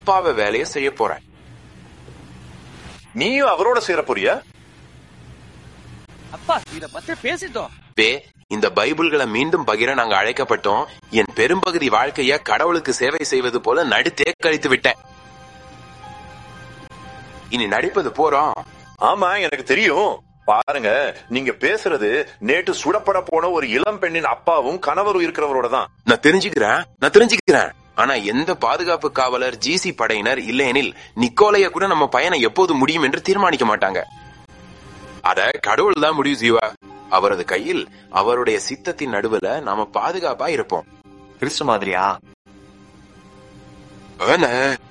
அப்பாவை வேலையை செய்ய போறேன். நீயும் அவரோட சேர போறியா? அப்பா இத பத்தி பேசிட்டோம். இந்த பைபிள்களை மீண்டும் பகிர நாங்க அழைக்கப்பட்டோம். என் பெரும்பகுதி வாழ்க்கைய கடவுளுக்கு சேவை செய்வது போல நடித்தே கழித்து விட்டேன். இனி நடிப்பது போறோம். ஆமா, எனக்கு தெரியும். பாருங்க, நீங்க பேசுறது நேற்று சுடப்பட போன ஒரு இளம் பெண்ணின் அப்பாவும் கணவரும் இருக்கிறவரோட தான். நான் தெரிஞ்சுக்கிறேன். ஆனா எந்த பாதுகாப்பு காவலர், ஜிசி படையினர் இல்லையெனில் நிக்கோலைய கூட நம்ம பயணம் எப்போது முடியும் என்று தீர்மானிக்க மாட்டாங்க. அத கடவுள் தான் முடிவு செய்வா. அவரது கையில், அவருடைய சித்தத்தின் நடுவுல நாம பாதுகாப்பா இருப்போம். கிறிஸ்து மாதிரியா?